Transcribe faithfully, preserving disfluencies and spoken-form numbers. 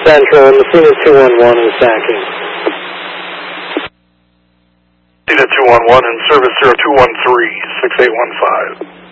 Central, Messina two one one is backing. Messina two one one in service zero two one three, six eight one five.